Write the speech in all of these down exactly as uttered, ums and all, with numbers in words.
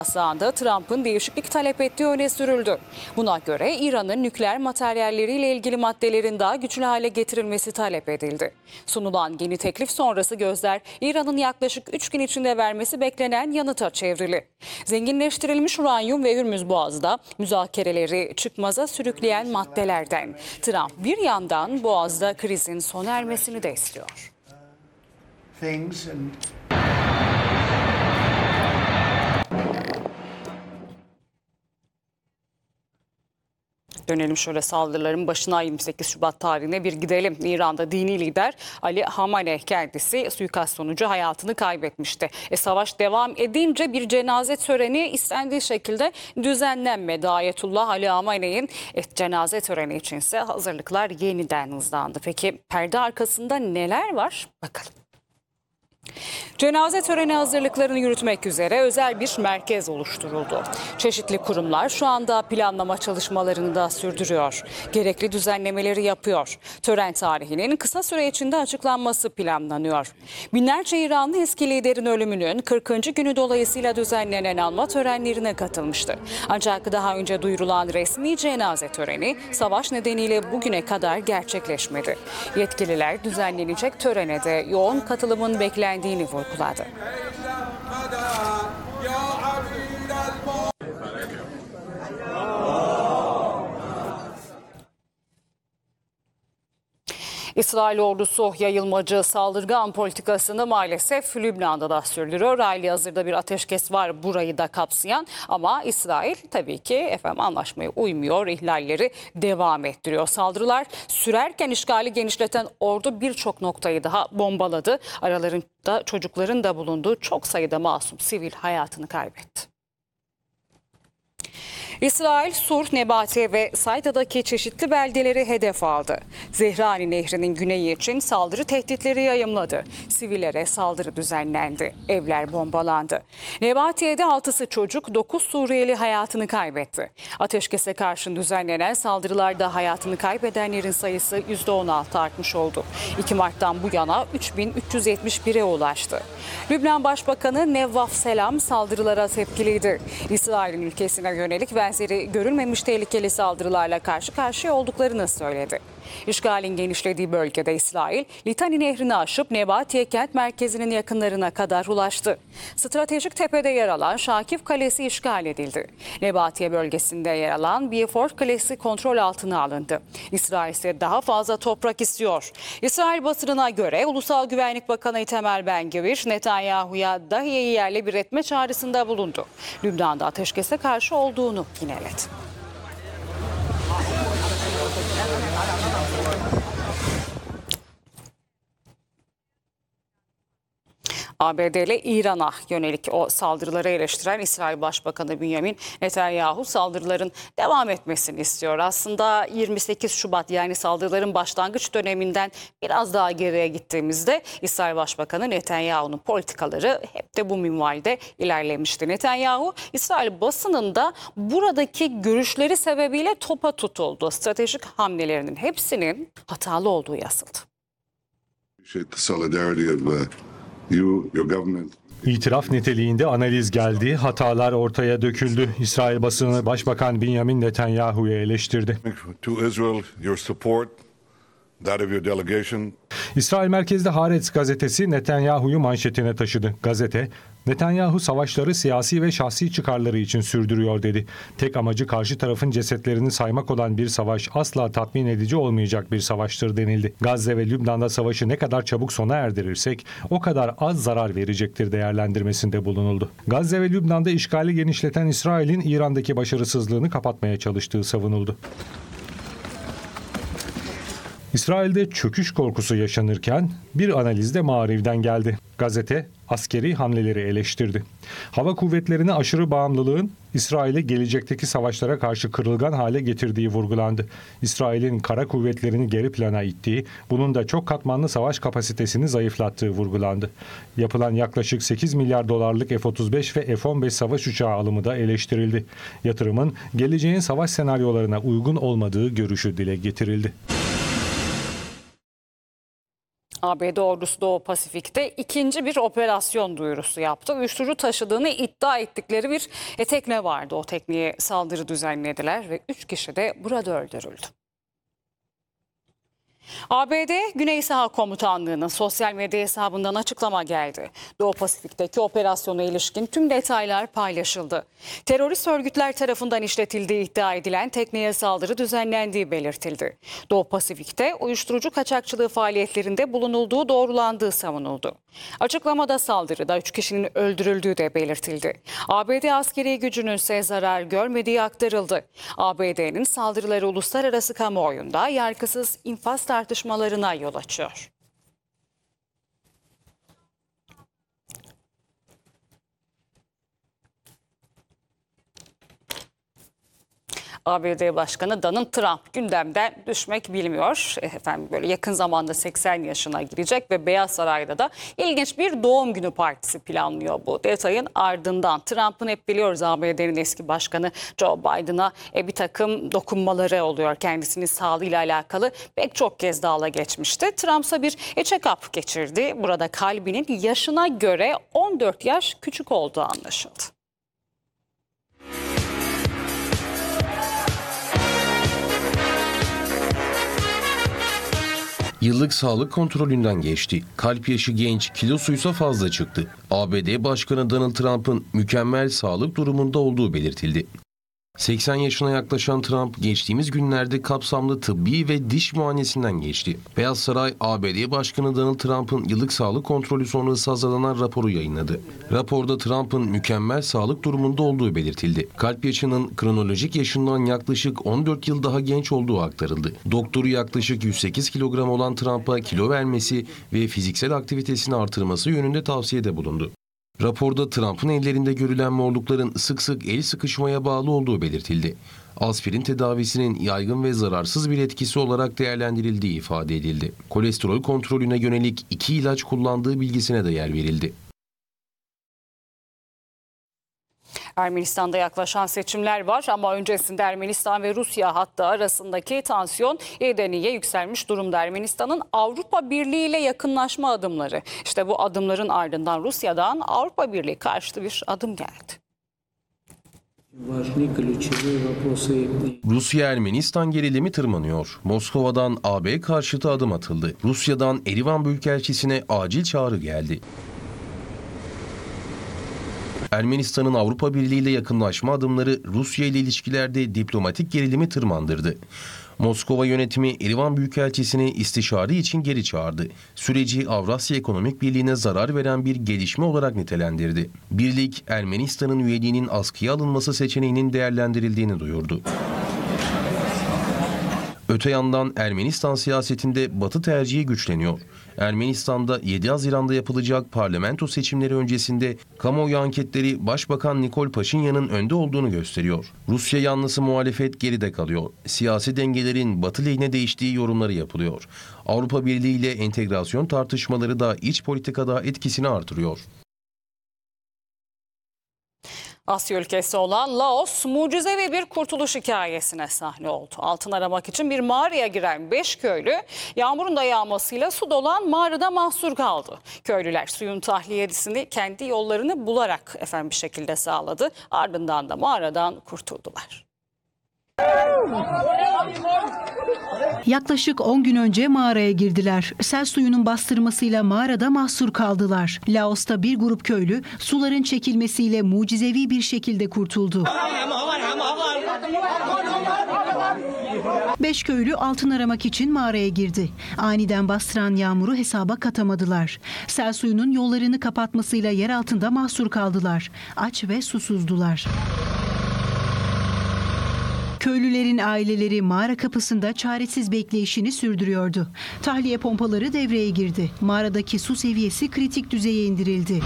Taslağında Trump'ın değişiklik talep ettiği öne sürüldü. Buna göre İran'ın nükleer materyalleriyle ilgili maddelerin daha güçlü hale getirilmesi talep edildi. Sunulan yeni teklif sonrası gözler İran'ın yaklaşık üç gün içinde vermesi beklenen yanıta çevrili. Zenginleştirilmiş uranyum ve Hürmüz Boğazı'da müzakereleri çıkmaza sürükleyen maddelerden. Trump bir yandan Boğaz'da krizin sona ermesini de istiyor. Dönelim şöyle saldırıların başına yirmi sekiz Şubat tarihine bir gidelim. İran'da dini lider Ali Hamaney kendisi suikast sonucu hayatını kaybetmişti. E, savaş devam edince bir cenaze töreni istendiği şekilde düzenlenmedi. Ayetullah Ali Hamaney'in e, cenaze töreni içinse hazırlıklar yeniden hızlandı. Peki perde arkasında neler var? Bakalım. Cenaze töreni hazırlıklarını yürütmek üzere özel bir merkez oluşturuldu. Çeşitli kurumlar şu anda planlama çalışmalarını da sürdürüyor. Gerekli düzenlemeleri yapıyor. Tören tarihinin kısa süre içinde açıklanması planlanıyor. Binlerce İranlı eski liderin ölümünün kırkıncı günü dolayısıyla düzenlenen anma törenlerine katılmıştı. Ancak daha önce duyurulan resmi cenaze töreni savaş nedeniyle bugüne kadar gerçekleşmedi. Yetkililer düzenlenecek törene de yoğun katılımın beklendiğini vurguladı. İsrail ordusu yayılmacı saldırgan politikasını maalesef Lübnan'da da sürdürüyor. Halihazırda bir ateşkes var burayı da kapsayan ama İsrail tabii ki efendim anlaşmaya uymuyor, ihlalleri devam ettiriyor. Saldırılar sürerken işgali genişleten ordu birçok noktayı daha bombaladı. Aralarında çocukların da bulunduğu çok sayıda masum sivil hayatını kaybetti. İsrail, Sur, Nebatiye ve Sayta'daki çeşitli beldeleri hedef aldı. Zehrani Nehri'nin güneyi için saldırı tehditleri yayımladı. Sivillere saldırı düzenlendi. Evler bombalandı. Nebatiye'de altısı çocuk, dokuz Suriyeli hayatını kaybetti. Ateşkese karşın düzenlenen saldırılarda hayatını kaybedenlerin sayısı yüzde on altı artmış oldu. iki Mart'tan bu yana üç bin üç yüz yetmiş bire ulaştı. Lübnan Başbakanı Nevvaf Selam saldırılara tepkiliydi. İsrail'in ülkesine yönelik benzeri görülmemiş tehlikeli saldırılarla karşı karşıya olduklarını söyledi. İşgalin genişlediği bölgede İsrail, Litani Nehri'ni aşıp Nebatiye kent merkezinin yakınlarına kadar ulaştı. Stratejik tepede yer alan Şakif Kalesi işgal edildi. Nebatiye bölgesinde yer alan Beaufort Kalesi kontrol altına alındı. İsrail ise daha fazla toprak istiyor. İsrail basınına göre Ulusal Güvenlik Bakanı Itamar Ben-Gvir, Netanyahu'ya Dahiye'yi yerle bir etme çağrısında bulundu. Lübnan'da ateşkese karşı olduğunu yineledi. A B D ile İran'a yönelik o saldırıları eleştiren İsrail Başbakanı Benjamin Netanyahu saldırıların devam etmesini istiyor. Aslında yirmi sekiz Şubat yani saldırıların başlangıç döneminden biraz daha geriye gittiğimizde İsrail Başbakanı Netanyahu'nun politikaları hep de bu minvalde ilerlemişti. Netanyahu İsrail basınında buradaki görüşleri sebebiyle topa tutuldu. Stratejik hamlelerinin hepsinin hatalı olduğu yazıldı. İtiraf niteliğinde analiz geldi, hatalar ortaya döküldü. İsrail basını Başbakan Benjamin Netanyahu'yu eleştirdi. İsrail merkezli Haaretz gazetesi Netanyahu'yu manşetine taşıdı. Gazete, Netanyahu savaşları siyasi ve şahsi çıkarları için sürdürüyor dedi. Tek amacı karşı tarafın cesetlerini saymak olan bir savaş asla tatmin edici olmayacak bir savaştır denildi. Gazze ve Lübnan'da savaşı ne kadar çabuk sona erdirirsek o kadar az zarar verecektir değerlendirmesinde bulunuldu. Gazze ve Lübnan'da işgali genişleten İsrail'in İran'daki başarısızlığını kapatmaya çalıştığı savunuldu. İsrail'de çöküş korkusu yaşanırken bir analiz de Maariv'den geldi. Gazete askeri hamleleri eleştirdi. Hava kuvvetlerine aşırı bağımlılığın İsrail'i gelecekteki savaşlara karşı kırılgan hale getirdiği vurgulandı. İsrail'in kara kuvvetlerini geri plana ittiği, bunun da çok katmanlı savaş kapasitesini zayıflattığı vurgulandı. Yapılan yaklaşık sekiz milyar dolarlık F otuz beş ve F on beş savaş uçağı alımı da eleştirildi. Yatırımın geleceğin savaş senaryolarına uygun olmadığı görüşü dile getirildi. A B D ordusu Doğu Pasifik'te ikinci bir operasyon duyurusu yaptı. Uyuşturucu taşıdığını iddia ettikleri bir tekne vardı. O tekneye saldırı düzenlediler ve üç kişi de burada öldürüldü. A B D Güney Saha Komutanlığı'nın sosyal medya hesabından açıklama geldi. Doğu Pasifik'teki operasyona ilişkin tüm detaylar paylaşıldı. Terörist örgütler tarafından işletildiği iddia edilen tekneye saldırı düzenlendiği belirtildi. Doğu Pasifik'te uyuşturucu kaçakçılığı faaliyetlerinde bulunulduğu doğrulandığı savunuldu. Açıklamada saldırıda üç kişinin öldürüldüğü de belirtildi. A B D askeri gücünün ise zarar görmediği aktarıldı. A B D'nin saldırıları uluslararası kamuoyunda yargısız infaz tartışmalarına yol açıyor. A B D Başkanı Donald Trump gündemden düşmek bilmiyor. Efendim böyle yakın zamanda seksen yaşına girecek ve Beyaz Saray'da da ilginç bir doğum günü partisi planlıyor bu detayın ardından. Trump'ın hep biliyoruz A B D'nin eski başkanı Joe Biden'a e, bir takım dokunmaları oluyor. Kendisinin sağlığıyla alakalı pek çok kez dağla geçmişti. Trump'sa bir check-up geçirdi. Burada kalbinin yaşına göre on dört yaş küçük olduğu anlaşıldı. Yıllık sağlık kontrolünden geçti. Kalp yaşı genç, kilosuysa fazla çıktı. A B D Başkanı Donald Trump'ın mükemmel sağlık durumunda olduğu belirtildi. seksen yaşına yaklaşan Trump geçtiğimiz günlerde kapsamlı tıbbi ve diş muayenesinden geçti. Beyaz Saray, A B D Başkanı Donald Trump'ın yıllık sağlık kontrolü sonrası hazırlanan raporu yayınladı. Raporda Trump'ın mükemmel sağlık durumunda olduğu belirtildi. Kalp yaşının kronolojik yaşından yaklaşık on dört yıl daha genç olduğu aktarıldı. Doktoru yaklaşık yüz sekiz kilogram olan Trump'a kilo vermesi ve fiziksel aktivitesini artırması yönünde tavsiyede bulundu. Raporda Trump'ın ellerinde görülen morlukların sık sık el sıkışmaya bağlı olduğu belirtildi. Aspirin tedavisinin yaygın ve zararsız bir etkisi olarak değerlendirildiği ifade edildi. Kolesterol kontrolüne yönelik iki ilaç kullandığı bilgisine de yer verildi. Ermenistan'da yaklaşan seçimler var ama öncesinde Ermenistan ve Rusya hattı arasındaki tansiyon iyiden iyiye yükselmiş durumda. Ermenistan'ın Avrupa Birliği ile yakınlaşma adımları. İşte bu adımların ardından Rusya'dan Avrupa Birliği karşıtı bir adım geldi. Rusya-Ermenistan gerilimi tırmanıyor. Moskova'dan A B karşıtı adım atıldı. Rusya'dan Erivan Büyükelçisi'ne acil çağrı geldi. Ermenistan'ın Avrupa Birliği ile yakınlaşma adımları Rusya ile ilişkilerde diplomatik gerilimi tırmandırdı. Moskova yönetimi Erivan Büyükelçisi'ni istişare için geri çağırdı. Süreci Avrasya Ekonomik Birliği'ne zarar veren bir gelişme olarak nitelendirdi. Birlik, Ermenistan'ın üyeliğinin askıya alınması seçeneğinin değerlendirildiğini duyurdu. Öte yandan Ermenistan siyasetinde Batı tercihi güçleniyor. Ermenistan'da yedi Haziran'da yapılacak parlamento seçimleri öncesinde kamuoyu anketleri Başbakan Nikol Paşinyan'ın önde olduğunu gösteriyor. Rusya yanlısı muhalefet geride kalıyor. Siyasi dengelerin Batı lehine değiştiği yorumları yapılıyor. Avrupa Birliği ile entegrasyon tartışmaları da iç politikada etkisini artırıyor. Asya ülkesi olan Laos mucizevi bir kurtuluş hikayesine sahne oldu. Altın aramak için bir mağaraya giren beş köylü yağmurun da yağmasıyla su dolan mağarada mahsur kaldı. Köylüler suyun tahliyesini kendi yollarını bularak efendim bir şekilde sağladı. Ardından da mağaradan kurtuldular. Yaklaşık on gün önce mağaraya girdiler. Sel suyunun bastırmasıyla mağarada mahsur kaldılar. Laos'ta bir grup köylü suların çekilmesiyle mucizevi bir şekilde kurtuldu. Beş köylü altın aramak için mağaraya girdi. Aniden bastıran yağmuru hesaba katamadılar. Sel suyunun yollarını kapatmasıyla yer altında mahsur kaldılar. Aç ve susuzdular. Köylülerin aileleri mağara kapısında çaresiz bekleyişini sürdürüyordu. Tahliye pompaları devreye girdi. Mağaradaki su seviyesi kritik düzeye indirildi.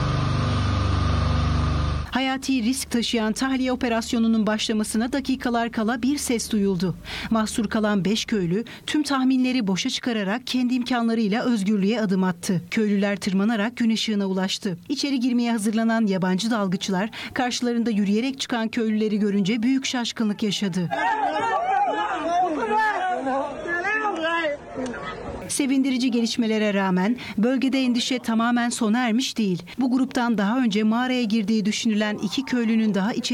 Hayati risk taşıyan tahliye operasyonunun başlamasına dakikalar kala bir ses duyuldu. Mahsur kalan beş köylü tüm tahminleri boşa çıkararak kendi imkanlarıyla özgürlüğe adım attı. Köylüler tırmanarak gün ışığına ulaştı. İçeri girmeye hazırlanan yabancı dalgıçlar karşılarında yürüyerek çıkan köylüleri görünce büyük şaşkınlık yaşadı. Sevindirici gelişmelere rağmen bölgede endişe tamamen sona ermiş değil. Bu gruptan daha önce mağaraya girdiği düşünülen iki köylünün daha içeri